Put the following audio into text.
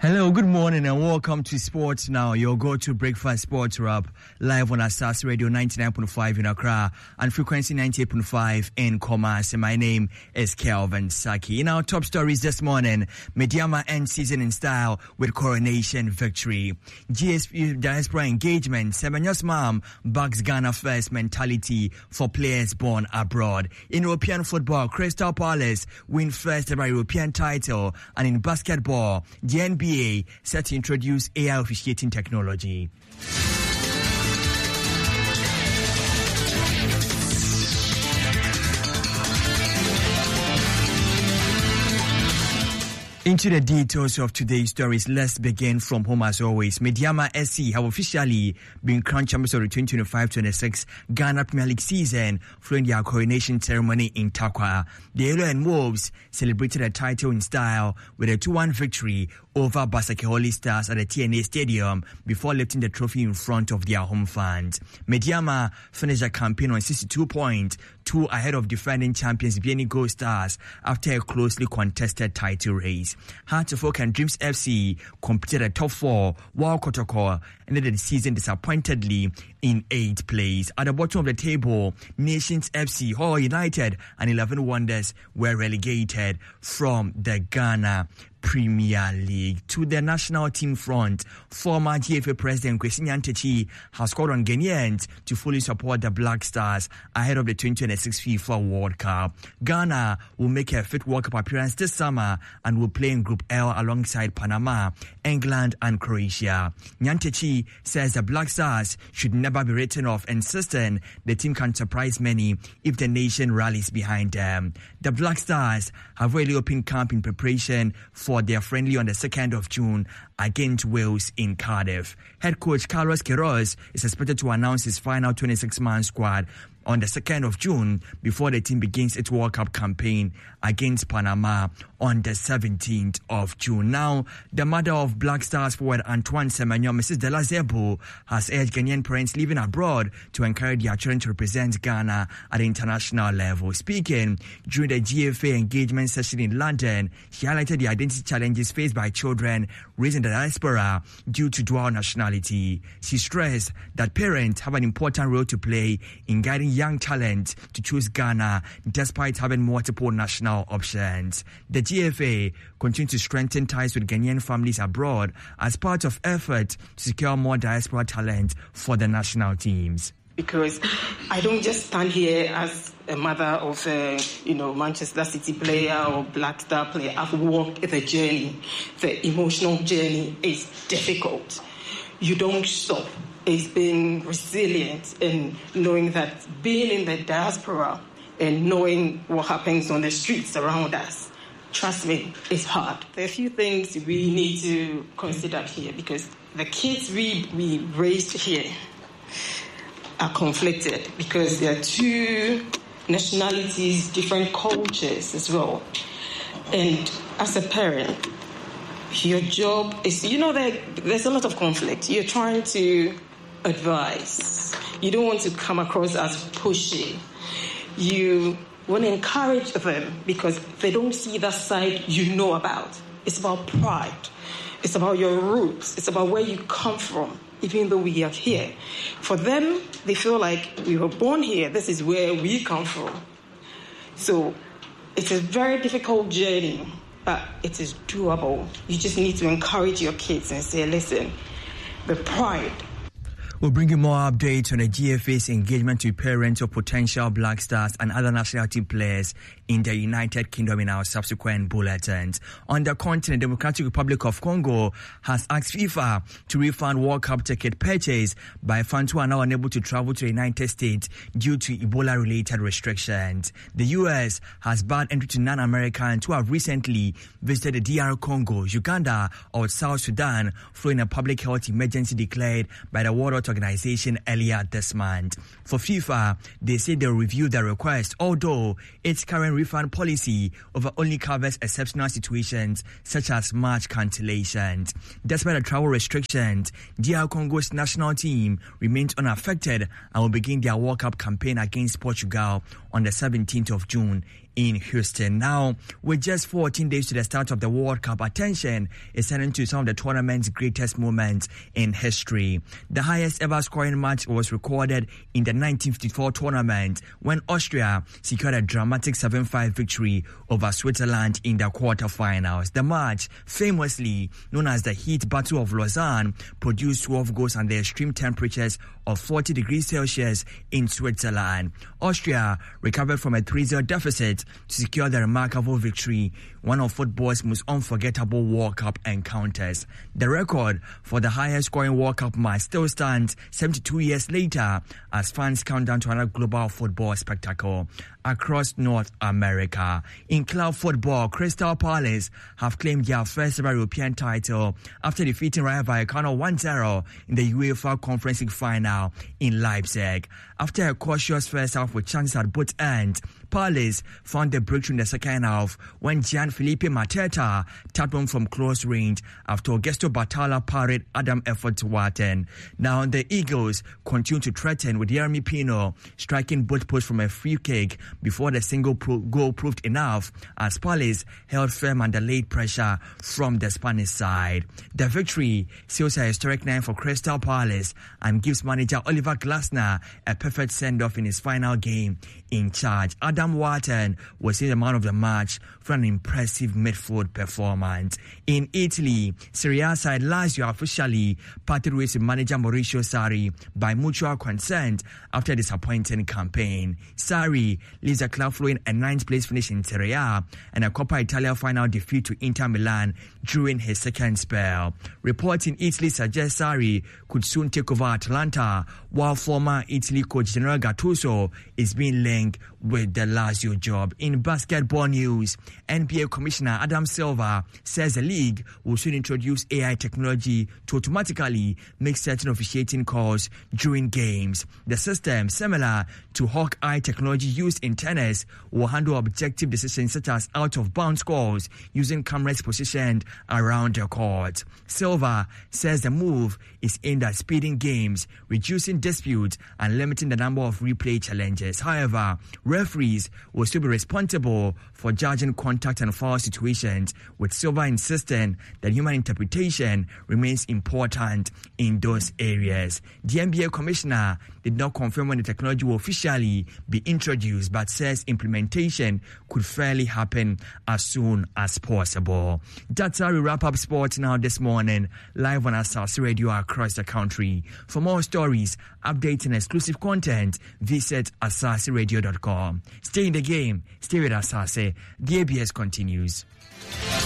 Hello, good morning and welcome to Sports Now, your go-to breakfast sports wrap, live on Asas Radio 99.5 in Accra and frequency 98.5 in Kumasi. My name is Kelvin Saki. In our top stories this morning, Medeama ends season in style with coronation victory. GSP diaspora engagement, Semenyo's mom backs Ghana first mentality for players born abroad. In European football, Crystal Palace win first ever European title, and in basketball, the NBA set to introduce AI officiating technology. Into the details of today's stories, let's begin from home as always. Medeama SC have officially been crowned champions of the 2025-26 Ghana Premier League season following their coronation ceremony in Takwa. The Yellow and Wolves celebrated the title in style with a 2-1 victory over Basake Holy Stars at the TNA Stadium before lifting the trophy in front of their home fans. Medeama finished the campaign on 62 points, 2 ahead of defending champions Bieni Gold Stars after a closely contested title race. Hearts of Oak and Dreams FC competed at top 4, while Kotoko ended the season disappointedly in 8th place. At the bottom of the table, Nations FC, Hull United and 11 Wonders were relegated from the Ghana Premier League. To the national team front, former GFA President Kwesi Nyantakyi has called on Ghanaians to fully support the Black Stars ahead of the 2026 FIFA World Cup. Ghana will make a 5th World Cup appearance this summer and will play in Group L alongside Panama, England and Croatia. Nyantakyi says the Black Stars should never be written off, insisting the team can surprise many if the nation rallies behind them. The Black Stars have already opened camp in preparation for their friendly on the 2nd of June against Wales in Cardiff. Head coach Carlos Queiroz is expected to announce his final 26-man squad on the 2nd of June before the team begins its World Cup campaign against Panama on the 17th of June. Now, the mother of Black Stars forward Antoine Semenyo, Mrs. Dela Zebo, has urged Ghanaian parents living abroad to encourage their children to represent Ghana at the international level. Speaking during the GFA engagement session in London, she highlighted the identity challenges faced by children raised in the diaspora due to dual nationality. She stressed that parents have an important role to play in guiding young talent to choose Ghana despite having multiple national options. The GFA continues to strengthen ties with Ghanaian families abroad as part of effort to secure more diaspora talent for the national teams. Because I don't just stand here as a mother of a Manchester City player or Black Star player. I've walked the journey. The emotional journey is difficult. You don't stop. It's been resilient in knowing that being in the diaspora and knowing what happens on the streets around us, trust me, it's hard. There are a few things we need to consider here because the kids we raised here are conflicted because there are 2 nationalities, different cultures as well. And as a parent, your job is, there's a lot of conflict. You're trying to advise. You don't want to come across as pushy. You want to encourage them because they don't see that side you know about. It's about pride. It's about your roots. It's about where you come from, even though we are here. For them, they feel like we were born here. This is where we come from. So it's a very difficult journey, but it is doable. You just need to encourage your kids and say, listen, the pride. We'll bring you more updates on the GFA's engagement to parents of potential Black Stars and other national team players in the United Kingdom in our subsequent bulletins. On the continent, the Democratic Republic of Congo has asked FIFA to refund World Cup ticket purchase by fans who are now unable to travel to the United States due to Ebola-related restrictions. The US has banned entry to non-Americans who have recently visited the DR Congo, Uganda, or South Sudan following a public health emergency declared by the World Health Organization earlier this month. For FIFA, they say they'll review the request, although its current refund policy only covers exceptional situations such as match cancellations. Despite the travel restrictions, DR Congo's national team remains unaffected and will begin their World Cup campaign against Portugal on the 17th of June in Houston. Now, with just 14 days to the start of the World Cup, attention is turning to some of the tournament's greatest moments in history. The highest ever scoring match was recorded in the 1954 tournament when Austria secured a dramatic 7-5 victory over Switzerland in the quarterfinals. The match, famously known as the Heat Battle of Lausanne, produced 12 goals under extreme temperatures of 40 degrees Celsius in Switzerland. Austria recovered from a 3-0 deficit to secure the remarkable victory, one of football's most unforgettable World Cup encounters. The record for the highest scoring World Cup match still stands 72 years later as fans count down to another global football spectacle across North America. In club football, Crystal Palace have claimed their first ever European title after defeating Rayo Vallecano 1-0 in the UEFA Conference League final in Leipzig. After a cautious first half with chances at both ends, Palace found the breakthrough in the second half when Gianfilippo Mateta tapped one from close range after Augusto Batalla parried Adam Efforts-Wharton. Now the Eagles continue to threaten with Jeremy Pino striking both posts from a free kick before the single goal proved enough as Palace held firm under late pressure from the Spanish side. The victory seals a historic 9 for Crystal Palace and gives manager Oliver Glasner a perfect send-off in his final game in charge. Adam Wharton was the man of the match for an impressive midfield performance. In Italy, Serie A side Lazio officially parted ways with manager Maurizio Sarri by mutual consent after a disappointing campaign. Sarri leaves the club following a 9th place finish in Serie A and a Coppa Italia final defeat to Inter Milan during his second spell. Reports in Italy suggest Sarri could soon take over Atalanta, while former Italy coach Gennaro Gattuso is being linked with the Lazio job. In basketball news, NBA Commissioner Adam Silver says the league will soon introduce AI technology to automatically make certain officiating calls during games. The system, similar to Hawkeye technology used in tennis, will handle objective decisions such as out-of-bounds calls using cameras positioned around the court. Silver says the move is aimed at speeding games, reducing disputes, and limiting the number of replay challenges. However, referees will still be responsible for judging contact and foul situations, with Silver insisting that human interpretation remains important in those areas. The NBA Commissioner did not confirm when the technology will officially be introduced, but says implementation could fairly happen as soon as possible. That's how we wrap up sports now this morning, live on Asase Radio across the country. For more stories, updates and exclusive content, visit asaseradio.com. Stay in the game, stay with Asase. The ABS continues.